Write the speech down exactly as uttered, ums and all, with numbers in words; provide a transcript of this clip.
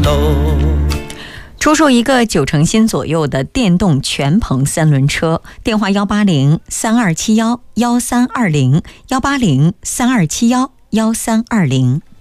斗。 出售一个九成新左右的电动全棚三轮车，电话幺八零三二七幺幺三二零幺八零三二七幺幺三二零。